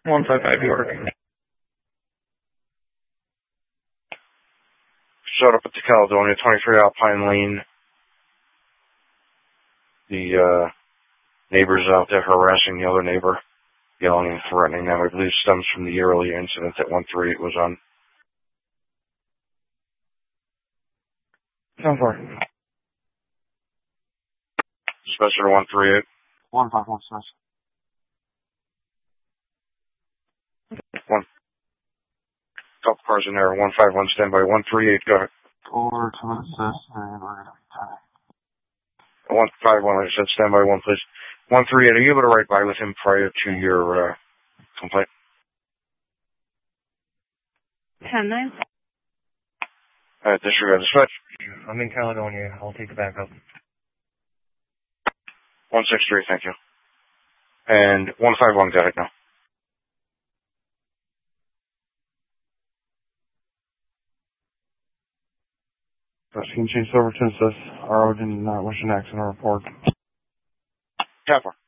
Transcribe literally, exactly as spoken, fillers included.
one five five York. Showed up at the Caledonia, twenty-three Alpine Lane. The uh, neighbors out there harassing the other neighbor, yelling and threatening them. I believe stems from the earlier incident that one three eight was on. ten four. Dispatcher to one three eight. one five one, smash. One. Couple cars in there. one five one, standby. one three eight, go ahead. Over to assist, and we're going to be tied. one five one, like I said, standby one, please. one three eight, are you able to write by with him prior to your uh, complaint? ten nine. All right, disregard dispatch. I'm in Caledonia. I'll take the backup. one six three, thank you. And one five one, got it now. Can change over to assist. R O did not wish an accident report. Tap one.